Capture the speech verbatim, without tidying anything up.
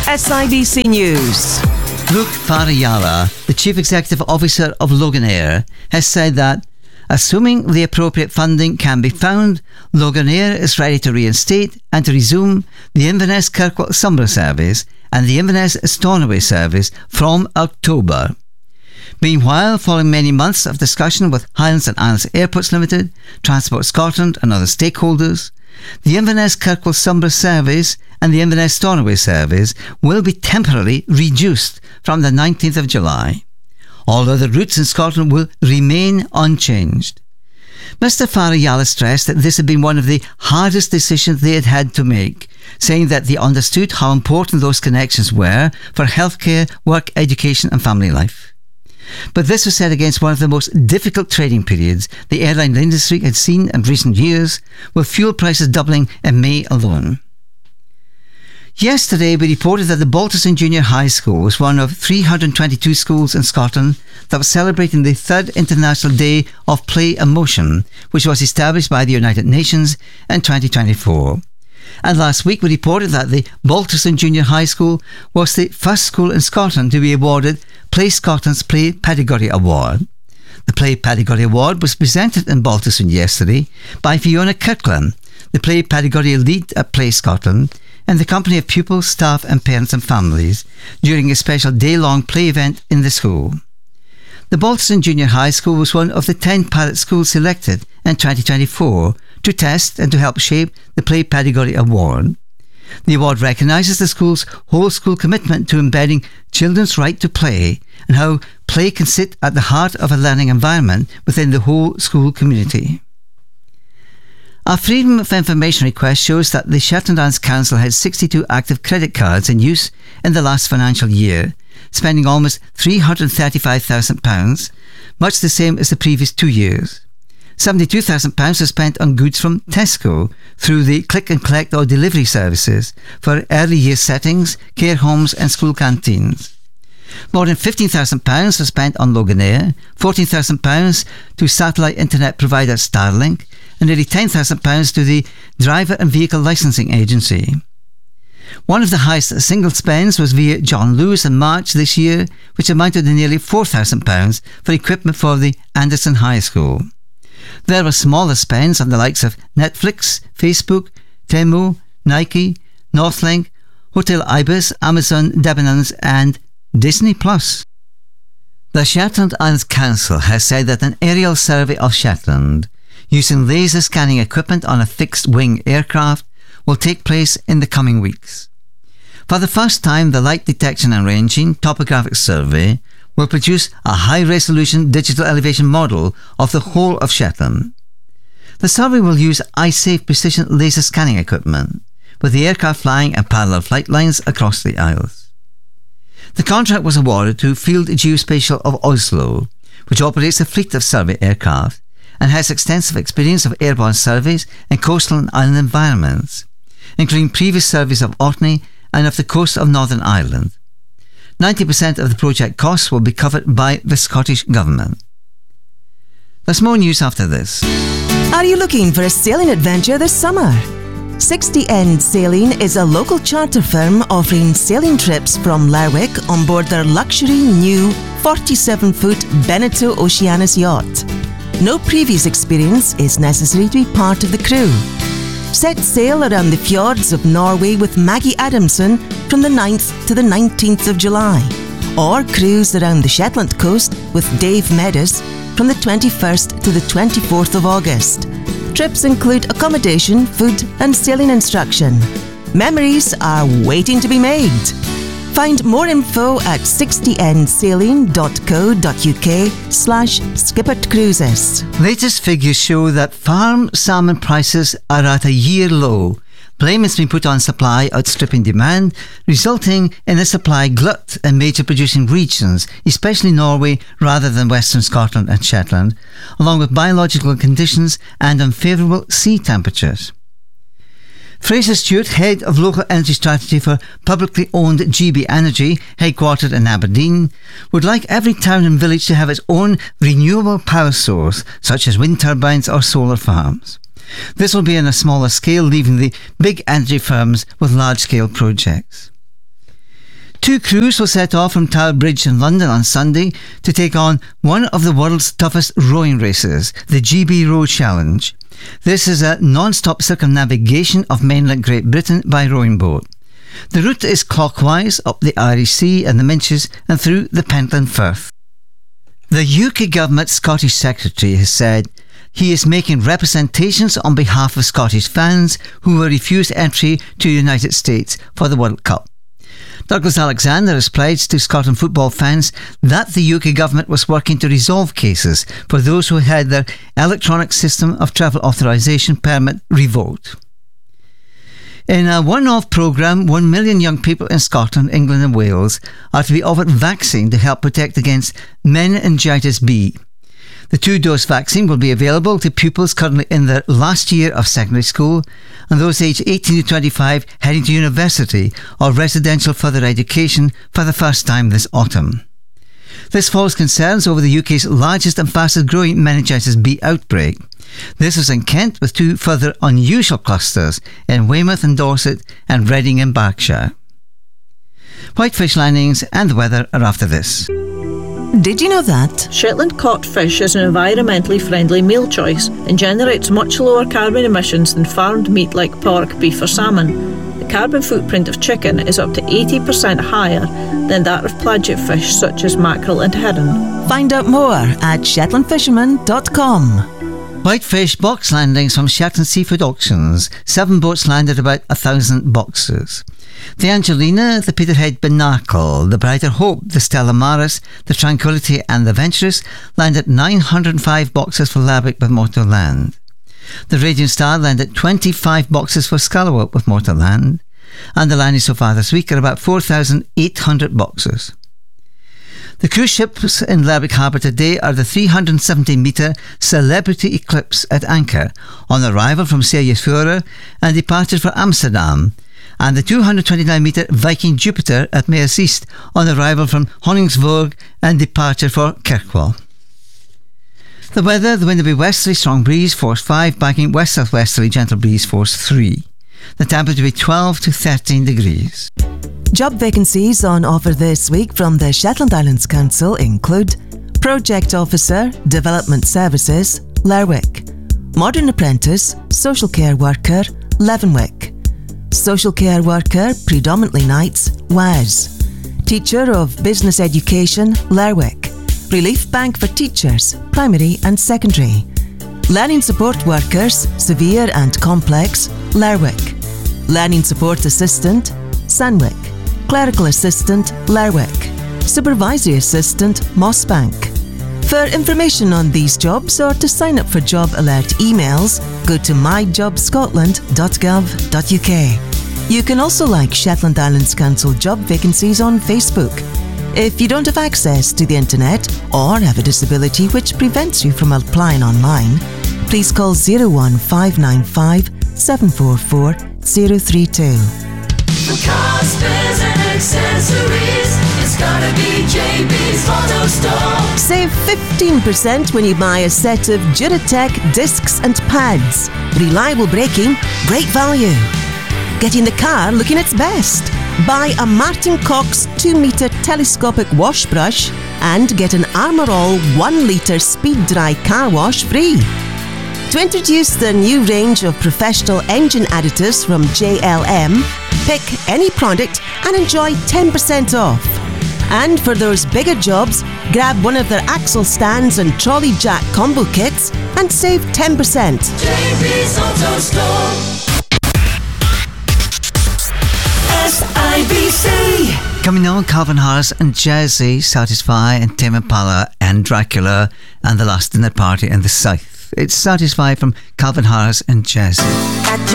S I B C News. Luke Farayala, the Chief Executive Officer of Loganair, has said that, assuming the appropriate funding can be found, Loganair is ready to reinstate and to resume the Inverness Kirkwall Sombra service and the Inverness Stornoway service from October. Meanwhile, following many months of discussion with Highlands and Islands Airports Limited, Transport Scotland and other stakeholders, the Inverness Kirkwall Sombra service and the Inverness Stornoway service will be temporarily reduced from the nineteenth of July. All other routes in Scotland will remain unchanged. Mister Farayala stressed that this had been one of the hardest decisions they had had to make, saying that they understood how important those connections were for healthcare, work, education and family life. But this was set against one of the most difficult trading periods the airline industry had seen in recent years, with fuel prices doubling in May alone. Yesterday, we reported that the Balterson Junior High School was one of three hundred twenty-two schools in Scotland that was celebrating the third International Day of Play and Motion, which was established by the United Nations in twenty twenty-four. And last week, we reported that the Balterson Junior High School was the first school in Scotland to be awarded Play Scotland's Play Pedagogy Award. The Play Pedagogy Award was presented in Balterson yesterday by Fiona Kirkland, the Play Pedagogy Lead at Play Scotland, in the company of pupils, staff and parents and families during a special day-long play event in the school. The Balterson Junior High School was one of the ten pilot schools selected in twenty twenty-four to test and to help shape the Play Pedagogy Award. The award recognises the school's whole school commitment to embedding children's right to play and how play can sit at the heart of a learning environment within the whole school community. Our Freedom of Information request shows that the Shetland Islands Council had sixty-two active credit cards in use in the last financial year, spending almost three hundred thirty-five thousand pounds, much the same as the previous two years. seventy-two thousand pounds was spent on goods from Tesco through the click and collect or delivery services for early year settings, care homes and school canteens. More than fifteen thousand pounds was spent on Loganair, fourteen thousand pounds to satellite internet provider Starlink, and nearly ten thousand pounds to the Driver and Vehicle Licensing Agency. One of the highest single spends was via John Lewis in March this year, which amounted to nearly four thousand pounds for equipment for the Anderson High School. There were smaller spends on the likes of Netflix, Facebook, Temu, Nike, Northlink, Hotel Ibis, Amazon, Debenhams and Disney Plus. The Shetland Islands Council has said that an aerial survey of Shetland using laser scanning equipment on a fixed-wing aircraft will take place in the coming weeks. For the first time, the Light Detection and Ranging Topographic Survey will produce a high-resolution digital elevation model of the whole of Shetland. The survey will use eye-safe precision laser scanning equipment, with the aircraft flying in parallel flight lines across the Isles. The contract was awarded to Field Geospatial of Oslo, which operates a fleet of survey aircraft and has extensive experience of airborne surveys in coastal and island environments, including previous surveys of Orkney and of the coast of Northern Ireland. ninety percent of the project costs will be covered by the Scottish Government. There's more news after this. Are you looking for a sailing adventure this summer? sixty End Sailing is a local charter firm offering sailing trips from Lerwick on board their luxury new forty-seven foot Beneteau Oceanus yacht. No previous experience is necessary to be part of the crew. Set sail around the fjords of Norway with Maggie Adamson from the ninth to the nineteenth of July, or cruise around the Shetland coast with Dave Meadows from the twenty-first to the twenty-fourth of August. Trips include accommodation, food and sailing instruction. Memories are waiting to be made. Find more info at sixty end sailing dot co dot uk slash skippered cruises. Latest figures show that farm salmon prices are at a year low. Blame has been put on supply outstripping demand, resulting in a supply glut in major producing regions, especially Norway rather than Western Scotland and Shetland, along with biological conditions and unfavourable sea temperatures. Fraser Stewart, Head of Local Energy Strategy for publicly owned G B Energy, headquartered in Aberdeen, would like every town and village to have its own renewable power source, such as wind turbines or solar farms. This will be on a smaller scale, leaving the big energy firms with large-scale projects. Two crews will set off from Tower Bridge in London on Sunday to take on one of the world's toughest rowing races, the G B Row Challenge. This is a non-stop circumnavigation of mainland Great Britain by rowing boat. The route is clockwise up the Irish Sea and the Minches and through the Pentland Firth. The U K Government Scottish Secretary has said he is making representations on behalf of Scottish fans who were refused entry to the United States for the World Cup. Douglas Alexander has pledged to Scotland football fans that the U K Government was working to resolve cases for those who had their electronic system of travel authorisation permit revoked. In a one-off programme, one million young people in Scotland, England and Wales are to be offered vaccine to help protect against meningitis B. The two-dose vaccine will be available to pupils currently in their last year of secondary school and those aged eighteen to twenty-five heading to university or residential further education for the first time this autumn. This follows concerns over the U K's largest and fastest growing meningitis B outbreak. This was in Kent with two further unusual clusters in Weymouth and Dorset and Reading in Berkshire. Whitefish landings and the weather are after this. Did you know that Shetland caught fish is an environmentally friendly meal choice and generates much lower carbon emissions than farmed meat like pork, beef or salmon? The carbon footprint of chicken is up to eighty percent higher than that of pelagic fish such as mackerel and herring. Find out more at shetland fisherman dot com. Whitefish box landings from Shetland Seafood Auctions. Seven boats landed about a thousand boxes. The Angelina, the Peterhead Binacle, the Brighter Hope, the Stella Maris, the Tranquility and the Venturous landed nine hundred five boxes for Lerwick with Motorland. The Radiant Star landed twenty-five boxes for Scallowop with Motorland. And the landings so far this week are about four thousand eight hundred boxes. The cruise ships in Lerwick Harbour today are the three hundred seventy metre Celebrity Eclipse at anchor on arrival from Seyðisfjörður and departure for Amsterdam, and the two hundred twenty-nine metre Viking Jupiter at Maersk East on arrival from Honningsvåg and departure for Kirkwall. The weather, the wind will be westerly strong breeze force five, backing west southwesterly gentle breeze force three. The temperature will be twelve to thirteen degrees. Job vacancies on offer this week from the Shetland Islands Council include Project Officer, Development Services, Lerwick; Modern Apprentice, Social Care Worker, Leavenwick; Social Care Worker, predominantly nights, W A S; Teacher of Business Education, Lerwick; Relief Bank for Teachers, Primary and Secondary; Learning Support Workers, Severe and Complex, Lerwick; Learning Support Assistant, Sandwick; Clerical Assistant, Lerwick; Supervisory Assistant, Mossbank. For information on these jobs or to sign up for job alert emails, go to my job scotland dot gov dot U K. You can also like Shetland Islands Council job vacancies on Facebook. If you don't have access to the internet or have a disability which prevents you from applying online, please call zero one five nine five seven four four zero three two. For cars, spares and accessories, it's gotta be J B's Auto Store. Save fifteen percent when you buy a set of Duratec discs and pads. Reliable braking, great value. Getting the car looking its best. Buy a Martin Cox two metre telescopic wash brush and get an Armour All one litre speed dry car wash free. To introduce the new range of professional engine additives from J L M, pick any product and enjoy ten percent off. And for those bigger jobs, grab one of their axle stands and trolley jack combo kits and save ten percent. J B's Auto Store. S I B C. Coming on, Calvin Harris and Jazzy, Satisfy and Tame Impala and Dracula and The Last Dinner Party in the South. It's Satisfy from Calvin Harris and Jazzy.